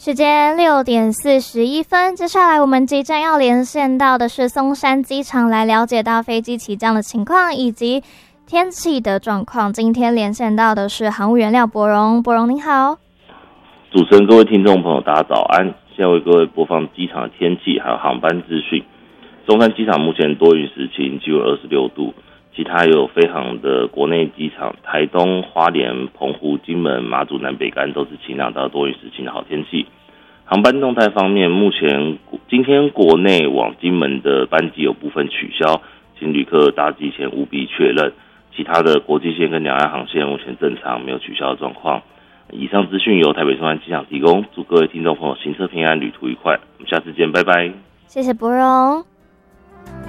时间6:41，接下来我们即将要连线到的是松山机场，来了解到飞机起降的情况以及天气的状况。今天连线到的是航务员廖柏荣，柏荣您好。 主持人、各位听众朋友，大家早安！现在为各位播放机场的天气还有航班资讯。松山机场目前多云时晴，气温26度。其他有飞航的国内机场，台东、花莲、澎湖、金门、马祖、南北竿都是晴朗到多云时晴的好天气。航班动态方面，目前今天国内往金门的班机有部分取消，请旅客搭机前务必确认。其他的国际线跟两岸航线目前正常，没有取消的状况。以上资讯由台北松山机场提供，祝各位听众朋友行车平安，旅途愉快。我们下次见，拜拜。 谢谢柏荣。